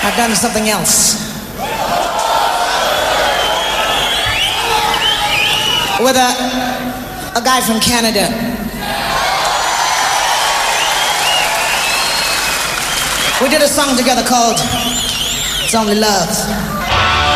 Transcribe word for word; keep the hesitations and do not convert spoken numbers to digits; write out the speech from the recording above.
I've done something else. With a, a guy from Canada. We did a song together called It's Only Love.